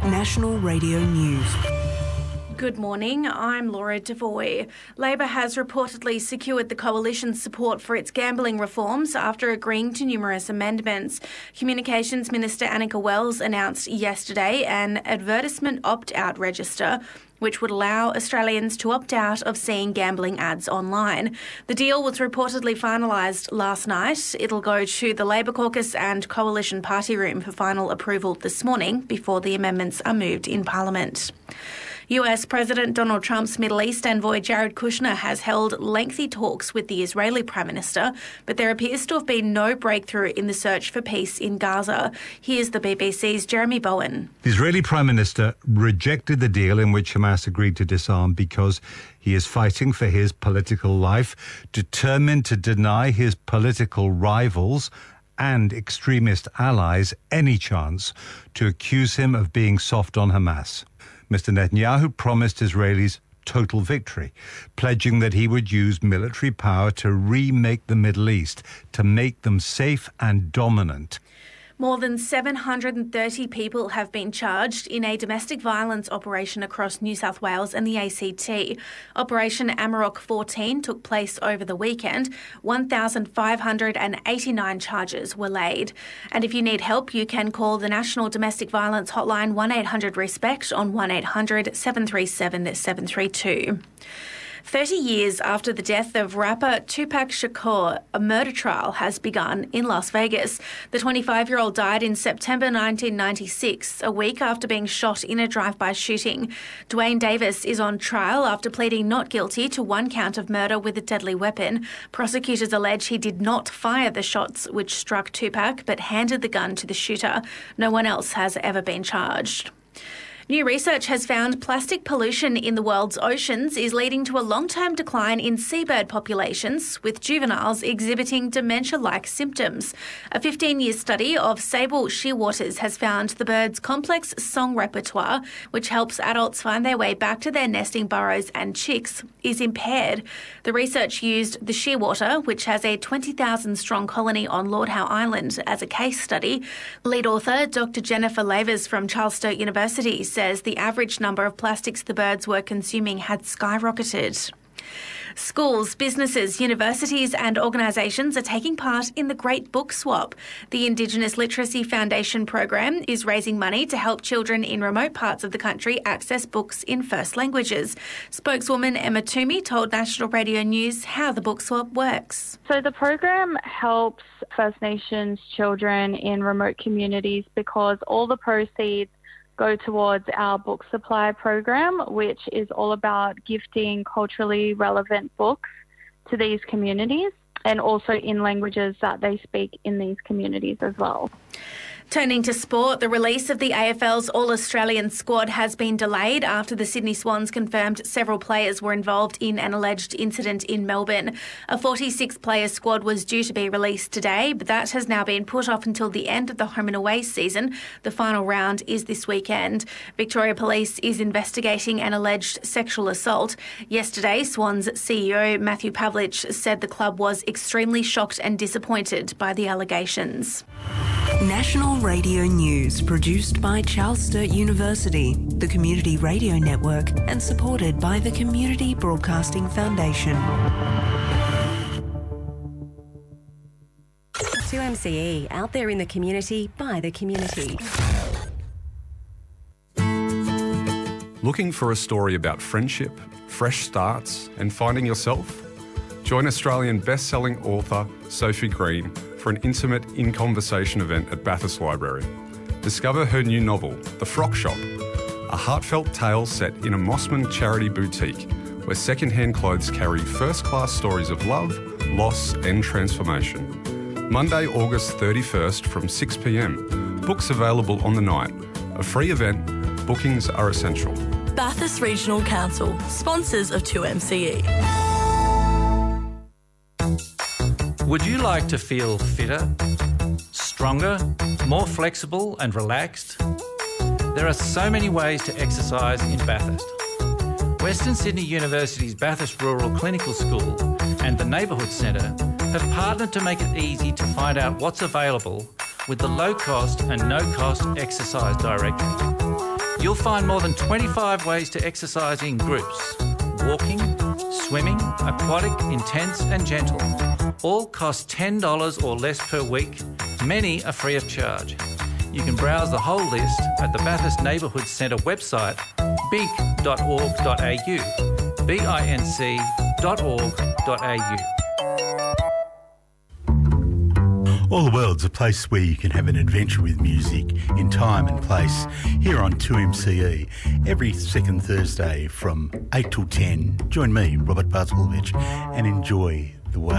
National Radio News. Good morning, I'm Laura Devoy. Labor has reportedly secured the coalition's support for its gambling reforms after agreeing to numerous amendments. Communications Minister Annika Wells announced yesterday an advertisement opt-out register which would allow Australians to opt out of seeing gambling ads online. The deal was reportedly finalised last night. It'll go to the Labor caucus and coalition party room for final approval this morning before the amendments are moved in Parliament. US President Donald Trump's Middle East envoy Jared Kushner has held lengthy talks with the Israeli Prime Minister, but there appears to have been no breakthrough in the search for peace in Gaza. Here's the BBC's Jeremy Bowen. The Israeli Prime Minister rejected the deal in which Hamas agreed to disarm because he is fighting for his political life, determined to deny his political rivals and extremist allies any chance to accuse him of being soft on Hamas. Mr. Netanyahu promised Israelis total victory, pledging that he would use military power to remake the Middle East, to make them safe and dominant. More than 730 people have been charged in a domestic violence operation across New South Wales and the ACT. Operation Amarok 14 took place over the weekend. 1,589 charges were laid. And if you need help, you can call the National Domestic Violence Hotline 1-800-RESPECT on 1-800-737-732. 30 years after the death of rapper Tupac Shakur, a murder trial has begun in Las Vegas. The 25-year-old died in September 1996, a week after being shot in a drive-by shooting. Dwayne Davis is on trial after pleading not guilty to one count of murder with a deadly weapon. Prosecutors allege he did not fire the shots which struck Tupac, but handed the gun to the shooter. No one else has ever been charged. New research has found plastic pollution in the world's oceans is leading to a long-term decline in seabird populations, with juveniles exhibiting dementia-like symptoms. A 15-year study of sable shearwaters has found the birds' complex song repertoire, which helps adults find their way back to their nesting burrows and chicks, is impaired. The research used the shearwater, which has a 20,000-strong colony on Lord Howe Island, as a case study. Lead author Dr. Jennifer Lavers from Charles Sturt University says the average number of plastics the birds were consuming had skyrocketed. Schools, businesses, universities and organisations are taking part in the Great Book Swap. The Indigenous Literacy Foundation program is raising money to help children in remote parts of the country access books in first languages. Spokeswoman Emma Toomey told National Radio News how the book swap works. So the program helps First Nations children in remote communities because all the proceeds go towards our book supply program, which is all about gifting culturally relevant books to these communities and also in languages that they speak in these communities as well. Turning to sport, the release of the AFL's All-Australian squad has been delayed after the Sydney Swans confirmed several players were involved in an alleged incident in Melbourne. A 46-player squad was due to be released today, but that has now been put off until the end of the home and away season. The final round is this weekend. Victoria Police is investigating an alleged sexual assault. Yesterday, Swans CEO Matthew Pavlich said the club was extremely shocked and disappointed by the allegations. National Radio News, produced by Charles Sturt University, the Community Radio Network, and supported by the Community Broadcasting Foundation. 2MCE, out there in the community, by the community. Looking for a story about friendship, fresh starts, and finding yourself? Join Australian best-selling author Sophie Green for an intimate in-conversation event at Bathurst Library. Discover her new novel, The Frock Shop, a heartfelt tale set in a Mossman charity boutique where second-hand clothes carry first-class stories of love, loss and transformation. Monday, August 31st from 6 p.m. Books available on the night. A free event. Bookings are essential. Bathurst Regional Council, sponsors of 2MCE. Would you like to feel fitter, stronger, more flexible and relaxed? There are so many ways to exercise in Bathurst. Western Sydney University's Bathurst Rural Clinical School and the Neighbourhood Centre have partnered to make it easy to find out what's available with the low-cost and no-cost exercise directory. You'll find more than 25 ways to exercise in groups. Walking, swimming, aquatic, intense and gentle. All cost $10 or less per week. Many are free of charge. You can browse the whole list at the Bathurst Neighbourhood Centre website, binc.org.au, binc.org.au. All the World's a place where you can have an adventure with music in time and place here on 2MCE every second Thursday from 8 till 10. Join me, Robert Bartolowicz, and enjoy